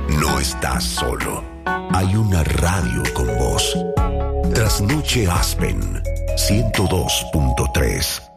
No estás solo. Hay una radio con vos. Trasnoche Aspen 102.3.